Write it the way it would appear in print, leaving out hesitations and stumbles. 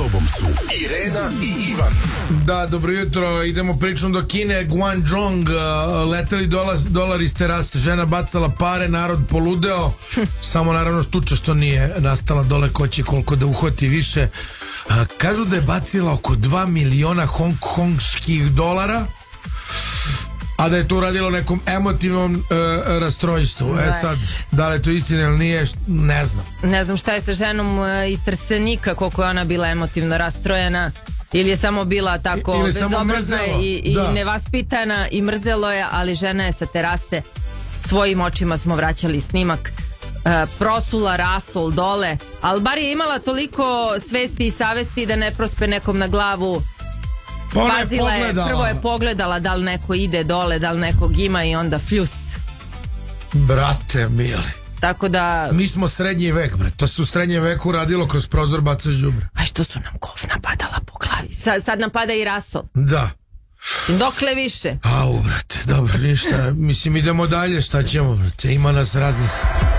tobom su Irena i Ivan. Da, dobro jutro, idemo pričom do Kine. Guangdong, leteli dolar iz terase, žena bacala pare, narod poludeo. Samo naravno stuča što nije nastala dole, ko će koliko da uhvati više. Kažu da je bacila oko 2 miliona hongkonških dolara, a da je to uradilo nekom emotivnom rastrojstvu. Sad, da li je to istina ili nije, ne znam. Ne znam šta je sa ženom iz Trstenika, koliko je ona bila emotivno rastrojena, ili je samo bila tako bezobrazna i nevaspitana i mrzelo je, ali žena je sa terase, svojim očima smo vraćali snimak, prosula rasol dole, ali bar je imala toliko svesti i savesti da ne prospe nekom na glavu. Pazila je, prvo je pogledala da li neko ide dole, da li nekog ima i onda fljus. Brate mili. Tako da... Mi smo srednji vek, bre. To se u srednjem veku radilo, kroz prozor bacaš đubre. A što su nam govna padala po glavi? Sad nam pada i rasol. Da. Dokle više? Au, brate, dobro, ništa. Mislim, idemo dalje, šta ćemo, brate. Ima nas raznih...